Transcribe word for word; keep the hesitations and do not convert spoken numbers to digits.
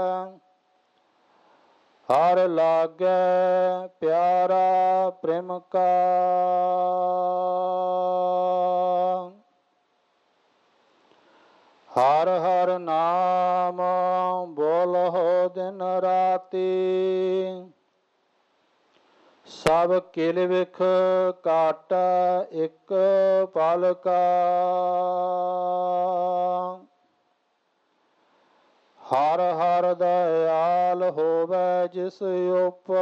ਹਰ ਲਾਗੈ ਪਿਆਰਾ ਪ੍ਰੇਮ ਕਾ। ਹਰ ਹਰ ਨਾਮ ਬੋਲਹੁ ਦਿਨ ਰਾਤੀ। ਸਭ ਕਿਲ ਵਿਖ ਕਾਟੈ ਇਕ ਪਲ ਕਾ। ਹਰ ਹਰ ਦਇਆਲ ਹੋਵੈ ਜਿਸ ਉਪਰ।